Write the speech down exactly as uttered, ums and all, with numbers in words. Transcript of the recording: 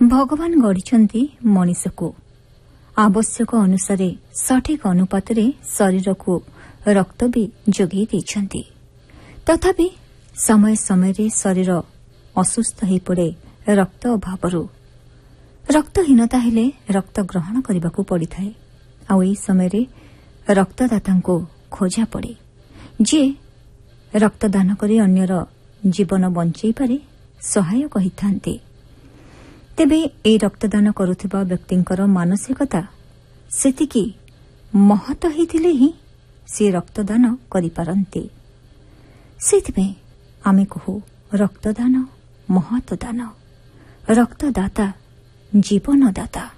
ଭଗବାନ ଗଢ଼ିଛନ୍ତି ମଣିଷକୁ। ଆବଶ୍ୟକ ଅନୁସାରେ ସଠିକ୍ ଅନୁପାତରେ ଶରୀରକୁ ରକ୍ତ ବି ଯୋଗାଇ ଦେଇଛନ୍ତି। ତଥାପି ସମୟ ସମୟରେ ଶରୀର ଅସୁସ୍ଥ ହୋଇପଡ଼େ ରକ୍ତ ଅଭାବରୁ। ରକ୍ତହୀନତା ହେଲେ ରକ୍ତ ଗ୍ରହଣ କରିବାକୁ ପଡ଼ିଥାଏ। ଆଉ ଏହି ସମୟରେ ରକ୍ତଦାତାଙ୍କୁ ଖୋଜା ପଡ଼େ, ଯିଏ ରକ୍ତଦାନ କରି ଅନ୍ୟର ଜୀବନ ବଞ୍ଚାଇପାରେ ସହାୟକ ହୋଇଥାନ୍ତି। ତେବେ ଏହି ରକ୍ତଦାନ କରୁଥିବା ବ୍ୟକ୍ତିଙ୍କର ମାନସିକତା ସେତିକି ମହତ ହୋଇଥିଲେ ହିଁ ସେ ରକ୍ତଦାନ କରିପାରନ୍ତି। ସେଥିପାଇଁ ଆମେ କହୁ ରକ୍ତଦାନ ମହତ ଦାନ। ରକ୍ତଦାତା ଜୀବନଦାତା।